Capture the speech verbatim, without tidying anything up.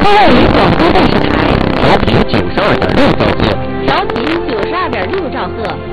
万里广播电视台， 调频九十二点六兆赫， 调频九十二点六兆赫。